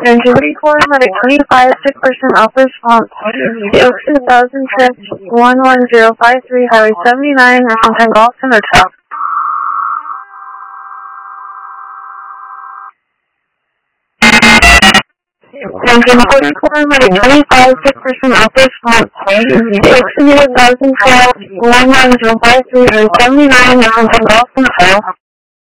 Engine 34, Medic 25, sick person, Alpha response. Oak 2000 trip 11053, Highway 79, National Time Golf Center Hotel. Engine 44, Medic 25, sick person, Alpha response. Oak 2000 trip 11053, Highway 79, National Time Golf Center Hotel.